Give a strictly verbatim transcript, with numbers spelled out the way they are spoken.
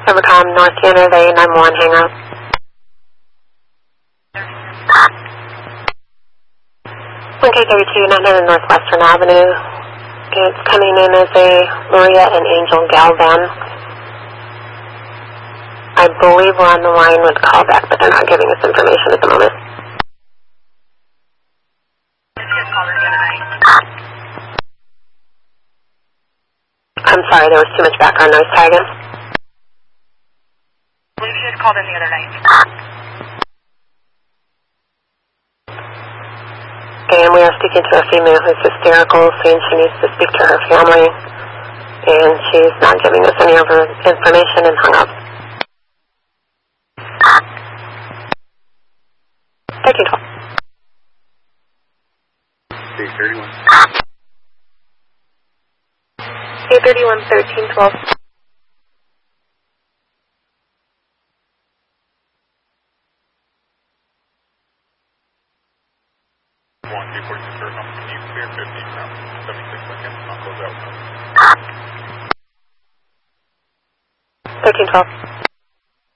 Evercom, North Unit A nine one, hang up. one K thirty-two, nine hundred Northwestern Avenue. It's coming in as a Maria and Angel Galvan. I believe we're on the line with callback, but they're not giving us information at the moment. I'm sorry, there was too much background noise. Try again. I believe she had called in the other night. And we are speaking to a female who's hysterical, saying she needs to speak to her family, and she's not giving us any of her information and hung up. thirteen twelve. C thirty-one. C thirty-one, thirteen twelve. one, two forty-six, um, can you clear fifty from seventy-six seconds? I'll close out. thirteen twelve.